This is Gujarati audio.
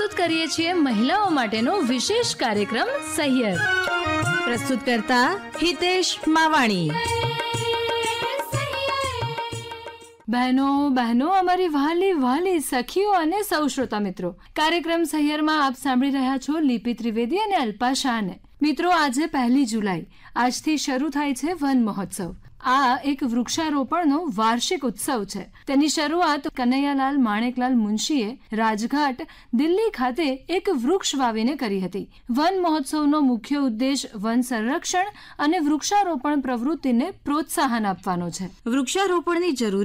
પ્રસ્તુત કરીએ છીએ મહિલાઓ માટેનો વિશેષ કાર્યક્રમ સહિયર. પ્રસ્તુત કરતા હિતેશ માવાણી. બહેનો અમારી વહાલી વહાલી સખીઓ અને સૌ શ્રોતા મિત્રો, કાર્યક્રમ સહિયરમાં આપ સાંભળી રહ્યા છો લિપિ ત્રિવેદી અને અલ્પા શાહને. મિત્રો, આજે 1 જુલાઈ આજથી શરૂ થાય છે વન મહોત્સવ. આ એક વૃક્ષારોપણનો વાર્ષિક ઉત્સવ છે. તેની શરૂઆત કનૈયાલાલ માણેકલાલ મુનશીએ રાજઘાટ, દિલ્હી ખાતે એક વૃક્ષ વાવીને કરી હતી. વન મહોત્સવનો મુખ્ય ઉદ્દેશ વન સંરક્ષણ અને વૃક્ષારોપણ પ્રવૃત્તિને પ્રોત્સાહન આપવાનો છે. વૃક્ષારોપણની જરૂરિયાત